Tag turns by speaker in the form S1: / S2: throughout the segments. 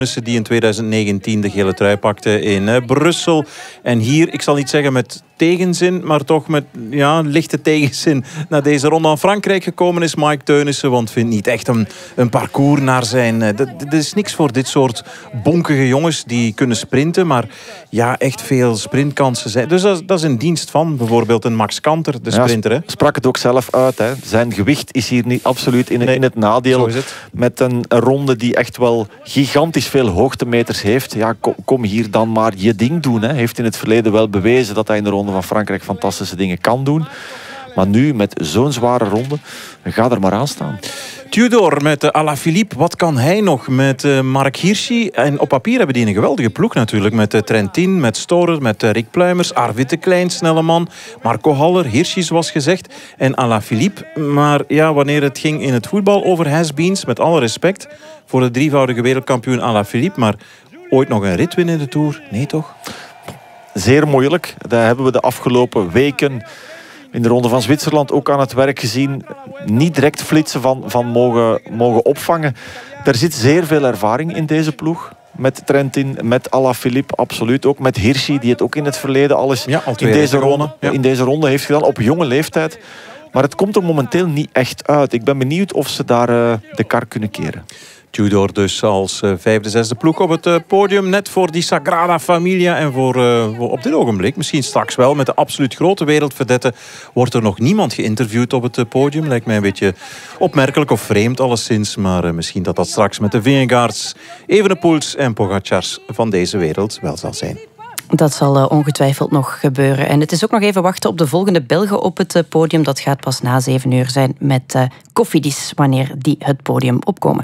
S1: Die in 2019 de gele trui pakte in Brussel. En hier, ik zal niet zeggen met tegenzin, maar toch met lichte tegenzin naar deze ronde van Frankrijk gekomen is Mike Teunissen. Want vindt niet echt een parcours naar zijn... Er is niks voor dit soort bonkige jongens die kunnen sprinten, maar echt veel sprintkansen zijn. Dus dat is een dienst van bijvoorbeeld een Max Kanter, de sprinter. Hè?
S2: Sprak het ook zelf uit. Hè. Zijn gewicht is hier niet absoluut in het nadeel.
S1: Zo is het.
S2: Met een ronde die echt wel gigantisch veel hoogtemeters heeft. Ja, kom hier dan maar je ding doen. Hè. Heeft in het verleden wel bewezen dat hij in de ronde van Frankrijk fantastische dingen kan doen. Maar nu, met zo'n zware ronde, ga er maar aan staan.
S1: Tudor met Alaphilippe, wat kan hij nog met Mark Hirschi? En op papier hebben die een geweldige ploeg natuurlijk. Met Trentin, met Storer, met Rick Pluimers, Arvid de Klein, snelle man, Marco Haller, Hirschi zoals gezegd en Alaphilippe. Maar wanneer het ging in het voetbal over has-beens, met alle respect voor de drievoudige wereldkampioen Alaphilippe, maar ooit nog een rit winnen in de Tour? Nee toch?
S2: Zeer moeilijk. Dat hebben we de afgelopen weken in de Ronde van Zwitserland ook aan het werk gezien. Niet direct flitsen van mogen opvangen. Er zit zeer veel ervaring in deze ploeg. Met Trentin, met Alaphilippe, absoluut. Ook met Hirschi, die het ook in het verleden alles in deze ronde heeft gedaan. Op jonge leeftijd. Maar het komt er momenteel niet echt uit. Ik ben benieuwd of ze daar de kar kunnen keren.
S1: Tudor dus als vijfde, zesde ploeg op het podium. Net voor die Sagrada Familia. En voor op dit ogenblik, misschien straks wel, met de absoluut grote wereldverdette, wordt er nog niemand geïnterviewd op het podium. Lijkt mij een beetje opmerkelijk of vreemd alleszins. Maar misschien dat straks met de Vingegaards, Evenepoels en Pogacars van deze wereld wel zal zijn.
S3: Dat zal ongetwijfeld nog gebeuren. En het is ook nog even wachten op de volgende Belgen op het podium. Dat gaat pas na 7 uur zijn met Cofidis, wanneer die het podium opkomen.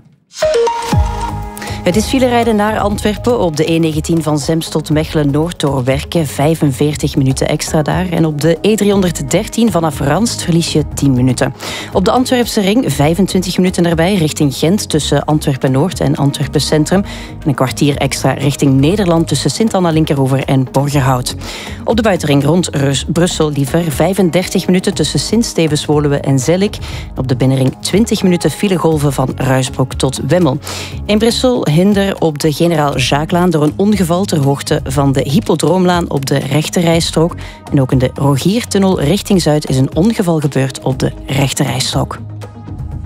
S3: Het is filerijden naar Antwerpen op de E19 van Zemst tot Mechelen-Noord door werken. 45 minuten extra daar. En op de E313 vanaf Ranst verlies je 10 minuten. Op de Antwerpse ring 25 minuten erbij richting Gent tussen Antwerpen-Noord en Antwerpen-Centrum. En een kwartier extra richting Nederland tussen Sint-Anna-Linkeroever en Borgerhout. Op de buitenring rond Brussel liever 35 minuten tussen Sint-Stevens-Woluwe en Zellik. Op de binnenring 20 minuten filegolven van Ruisbroek tot Wemmel. In Brussel hinder op de Generaal Jacqueslaan door een ongeval ter hoogte van de Hippodroomlaan op de rechterrijstrook. En ook in de Rogiertunnel richting Zuid is een ongeval gebeurd op de rechterrijstrook.